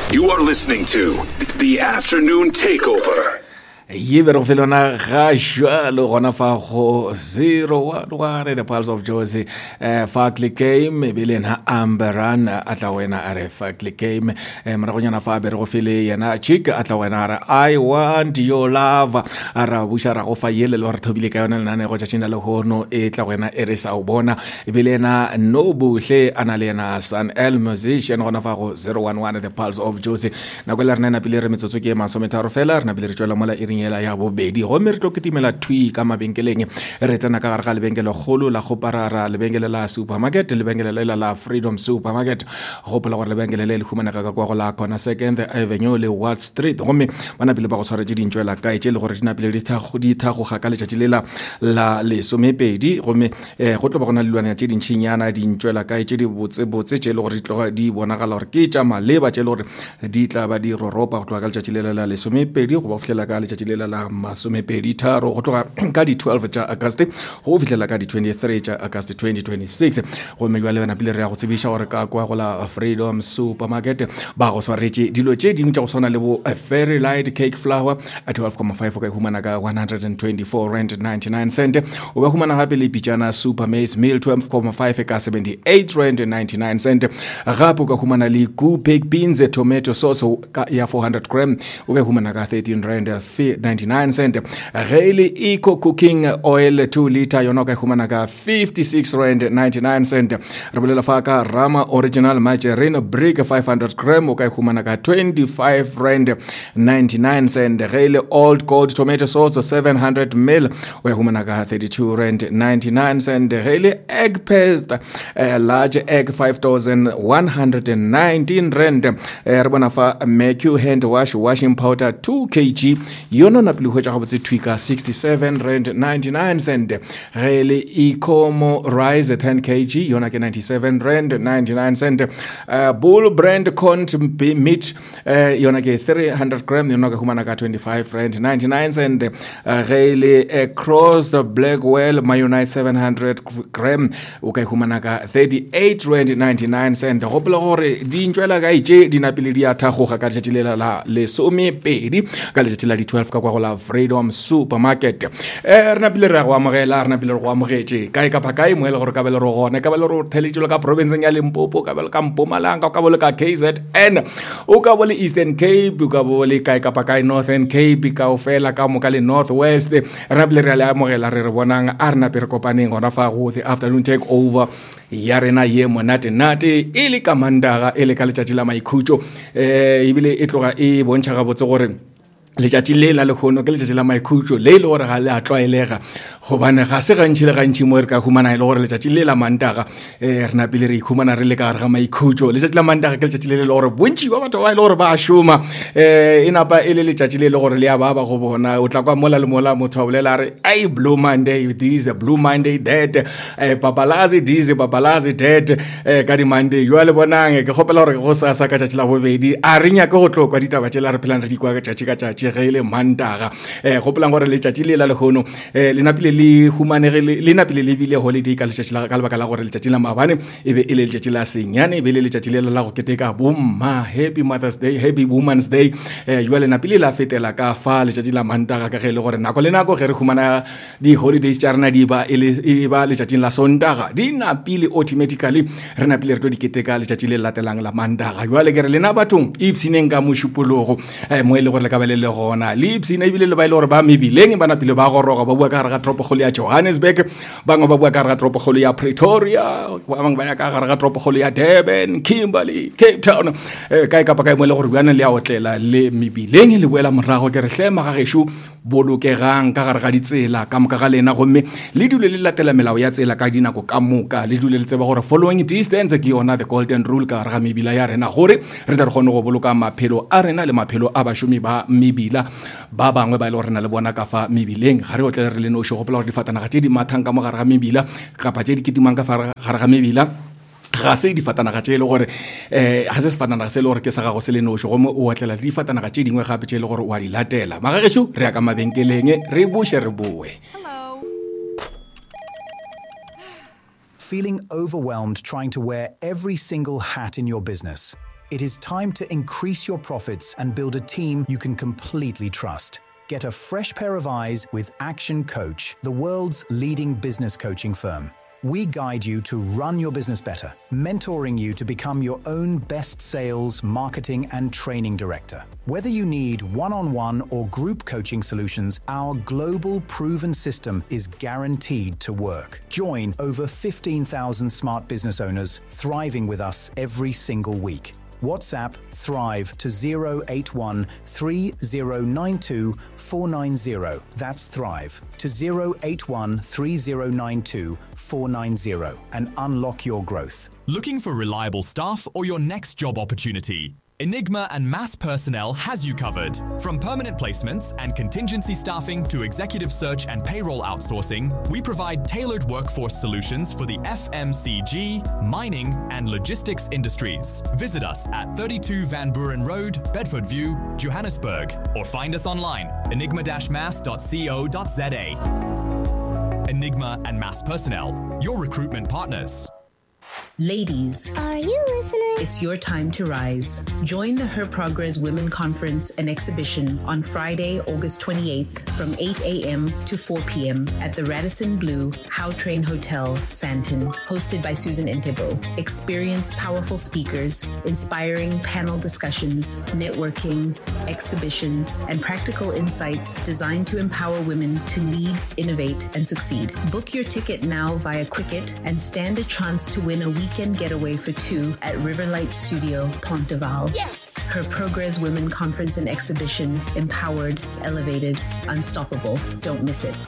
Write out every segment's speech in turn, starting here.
You are listening to The Afternoon Takeover. Yibero felona gashalo gona fa go 011 the Pulse of Jozi fa clickame belena amberan atla wena are fa clickame maragonyana fa bere go fele yena chick atla wena are I want your love ara bushara go fa yele lo re thobile ka yona nane go tshina le hono e tla wena e re sa o bona belena no buhle ana le yena San El musician gona fa go 011 the Pulse of Jozi na go le rena na pile re metsotso ke masometaro fela rena pile re tswela mola ela ya bobedi go me re tlo ketimela thui ka mabenkeleng re tsena ka gare ga lebenkele golo la go parara lebenkele la supermarket lebenkele la Freedom Supermarket go pola gore lebenkele le humana ka kwa go la Corner Second Avenue le Wall Street go me bana pele ba go tshwara dintšwela ka etse le gore dina pele di thago ga ka letšatši lela la lesomepedi go me go tlo ba gona le lwana tše dintšhinyana dintšwela ka etse di botse tše le gore di tloga di bonagala gore ke tša maleba tše le gore di tla ba di roropa go tloga ka letšatši lela la lesomepedi go ba fihlela ka letšatši lela la masomepedi tharo go tloga ka di 12 tša August go fihlela ka di 23 tša August 2026 go me jwale bana pele re ya go tsebiša gore ka kwa go la Freedom Supermarket ba go swaretše dilo tše dingwe tša go swana le bo Fairy Light Cake Flour a 12.5 o ka humana ka 124 rand 99 cent o ba humana gape le pitšana Super Maize Meal 12.5 ka 78 rand 99 cent gape o ka humana le Cool Baked Beans tomato sauce ya 400 gram o ka humana ka 13 rand 99 cent Really Eco Cooking Oil 2 liter yona ka humana ka 56 rand 99 cent re bolela fa ka Rama Original Margarine Brick 500 gram o ka humana ka 25 rand 99 cent Really Old Gold Tomato Sauce 700 ml o ka humana ka 32 rand 99 cent Really Egg Paste large egg 5119 rand re bona fa Mercure Hand Wash washing powder 2 kg yona na pele go tse twika 67 rand 99 cent Really Ecomo Rice 10 kg yona ke 97 rand 99 cent Bull Brand Corned Meat yona ke 300 gram yona ke humana ka 25 rand 99 cent Really Cross the Blackwell Mayonnaise 700 gram o ka humana ka 38 rand 99 cent go pela gore di ntšwela ka itše di napile di a thagoga ka letšatši lela la lesomepedi ka letšatši la di 12 ka kwa go la Freedom Supermarket rena pile re go amogela rena pile re go amogetše kae ka pakae mo ele gore ka bele re gone ka bele re theletšelo ka provinceng ya Limpopo ka bele ka Mpumalanga ka bole ka KZN o ka bole Eastern Cape o ka bole kae ka pakae Northern Cape ka o fela ka mo ka le Northwest rena pile re le amogela re bonang a rena pe re kopaneng gona fa go the afternoon take over ya rena ye monate ile ka Mandaga ile ka letšatši la maikhutšo ebile e tloga e bontšha gabotse gore letšatši le la lekgono ke letšatši la maikhutšo le ile gore ga le a tlwaelega gobane ga se gantši le gantši mo re ka humana ile gore letšatši le la Mantaga re napile re ikhumana re le ka gare ga maikhutšo letšatši la Mantaga ke letšatši le le gore bontši ba batho ba ile gore ba šoma e napa e le letšatši le le gore le ya ba go bona o tla kwa mola le mola motho a bolela re ai Blue Monday this Blue Monday that Papalazi this Papalazi that ka di Monday yo le bonang ke gopela gore go sa ka tšatši la bobedi a re nya ke go tlokwa ditaba tšela re phelang re di kwa ka tšatši ka tšatši ge ile Mantaga go pelang gore letšatši le la lekgono le napile le humanege le napile le bile holiday ka letšatši la ka lebaka la gore letšatši la Mabane e be ile letšatši la senyane e be le letšatši le la go keteka bomma Happy Mother's Day Happy Women's Day jwale napile la fetela ka fa letšatši la Mantaga ka ge le gore nako le nako ge re humana di holidays tša rena di ba e ba letšatšing la Sontaga di napile automatically re napile re tlo di keteka letšatši le latelang la Mantaga jwale ke re lena bathong ipsineng ka mošupologo mo ile gore le ka ba le gona le ipsina ebile le ba ile gore ba mebileng ba napile ba goroga ba bua ka gare ga toropokgolo ya Johannesburg bangwe ba bua ka gare ga toropokgolo ya Pretoria bangwe ba ya ka gare ga toropokgolo ya Durban Kimberley Cape Town kae ka pakae mo ile gore buana le ya otlela le mebileng le boela morago ke re hlema ga gesho bolokegang ka gare ga ditsela ka moka ga lena gomme le dule le latela melao ya tsela ka dinako ka moka le dule le tseba gore following distance ke yona the golden rule ka gare ga mebila ya rena gore re tla re kgone go boloka maphelo a rena le maphelo a bašomi ba mebila ba bangwe ba ile gore na le bona ka fa mebileng ga re o tle re le no go gopola gore difatanaga tše di mathang ka mo gare ga mebila kapa tše di ketimang ka gare ga mebila ga se difatanaga tše le gore ga se sefatanaga se le gore ke sa gago se le nošo gomme o otlela difatanaga tše dingwe gape tše le gore o a di latela magagešo re ya ka mabenkeleng re buše re boe. Feeling overwhelmed trying to wear every single hat in your business? It is time to increase your profits and build a team you can completely trust. Get a fresh pair of eyes with Action Coach, the world's leading business coaching firm. We guide you to run your business better, mentoring you to become your own best sales, marketing, and training director. Whether you need one-on-one or group coaching solutions, our global proven system is guaranteed to work. Join over 15,000 smart business owners thriving with us every single week. WhatsApp Thrive to 081 3092 490. That's Thrive to 081 3092 490 and unlock your growth. Looking for reliable staff or your next job opportunity? Enigma and Mass Personnel has you covered. From permanent placements and contingency staffing to executive search and payroll outsourcing, we provide tailored workforce solutions for the FMCG, mining, and logistics industries. Visit us at 32 Van Buren Road, Bedford View, Johannesburg, or find us online, enigma-mass.co.za. Enigma and Mass Personnel, your recruitment partners. Ladies, are you listening? It's your time to rise. Join the Her Progress Women Conference and Exhibition on Friday, August 28th from 8 a.m. to 4 p.m. at the Radisson Blu Howtrain Hotel, Sandton, hosted by Susan Entebo. Experience powerful speakers, inspiring panel discussions, networking, exhibitions, and practical insights designed to empower women to lead, innovate, and succeed. Book your ticket now via Quicket and stand a chance to win a weekend getaway for two at Riverlight Studio, Ponteval. Yes! Her Progress Women Conference and Exhibition. Empowered, elevated, unstoppable. Don't miss it.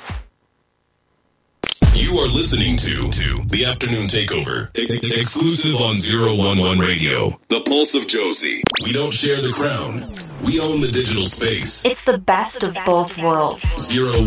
You are listening to The Afternoon Takeover, exclusive on 011 Radio. The Pulse of Josie. We don't share the crown. We own the digital space. It's the best of both worlds. 011